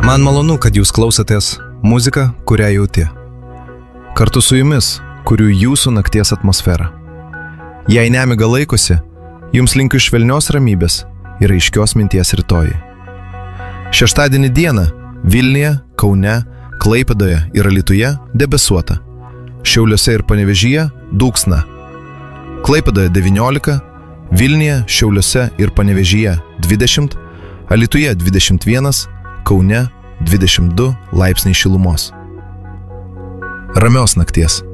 Man malonu, kad jūs klausotės muziką, kurią jauti. Kartu su jumis kuriu jūsų nakties atmosferą. Jei nemiga laikosi, jums linkiu švelnios ramybės ir aiškios minties rytojui. Šeštadienį dieną Vilniuje, Kaune, Klaipėdoje ir Alytuje debesuota. Šiauliuose ir Panevėžyje dūksna. Klaipėdoje 19, Vilniuje, Šiauliuose ir Panevėžyje 20, Alytuje 21, Kaune 22 laipsniai šilumos. Ramios nakties.